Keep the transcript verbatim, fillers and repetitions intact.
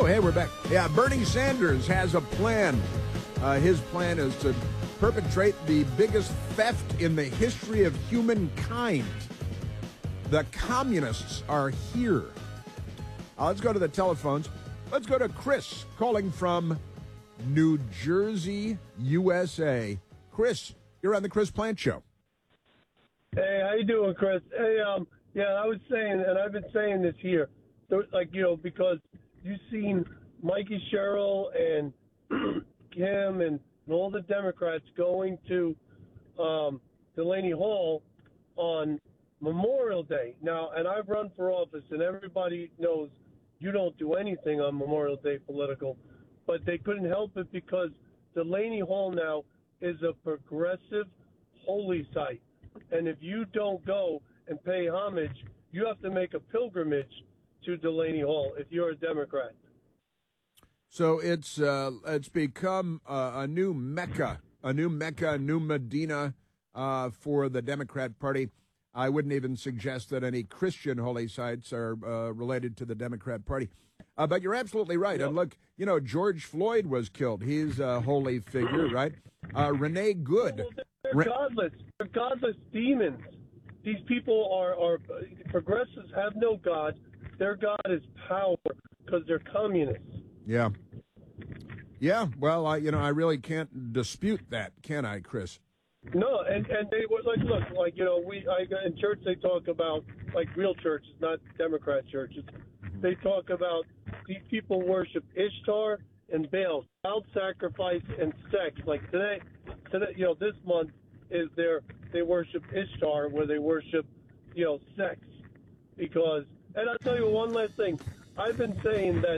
hey, we're back. Yeah, Bernie Sanders has a plan. Uh, his plan is to perpetrate the biggest theft in the history of humankind. The communists are here. Uh, let's go to the telephones. Let's go to Chris calling from New Jersey, U S A. Chris, you're on the Chris Plant Show. Hey, how you doing, Chris? Hey, um, yeah, I was saying, and I've been saying this here, like, you know, because you've seen Mikey Sherrill and Kim and, and all the Democrats going to um, Delaney Hall on Memorial Day. Now, and I've run for office, and everybody knows you don't do anything on Memorial Day political, but they couldn't help it because Delaney Hall now is a progressive holy site. And if you don't go and pay homage, you have to make a pilgrimage to Delaney Hall if you're a Democrat. So it's uh, it's become uh, a new Mecca, a new Mecca, a new Medina uh, for the Democrat Party. I wouldn't even suggest that any Christian holy sites are uh, related to the Democrat Party. Uh, but you're absolutely right. Yep. And look, you know, George Floyd was killed. He's a holy figure, right? Uh, Renee Good. Well, they're Re- godless. They're godless demons. These people are, are progressives have no God. Their God is power because they're communists. Yeah. Yeah. Well, I, you know, I really can't dispute that, can I, Chris? No, and, and they were like, look, like, you know, we I, in church they talk about, like real churches, not Democrat churches. They talk about these people worship Ishtar and Baal, child sacrifice and sex. Like today, today, you know, this month is their they worship Ishtar, where they worship, you know, sex. Because, and I'll tell you one last thing. I've been saying that